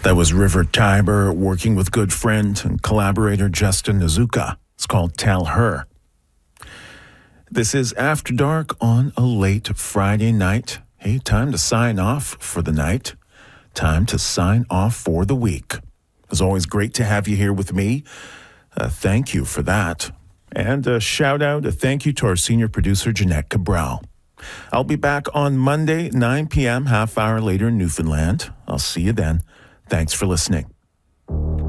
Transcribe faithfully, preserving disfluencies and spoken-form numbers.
That was River Tiber working with good friend and collaborator Justin Nazuka. It's called Tell Her. This is After Dark on a late Friday night. Hey, time to sign off for the night. Time to sign off for the week. It's always great to have you here with me. Uh, thank you for that. And a shout out, a thank you to our senior producer, Jeanette Cabral. I'll be back on Monday, nine p.m., half hour later in Newfoundland. I'll see you then. Thanks for listening.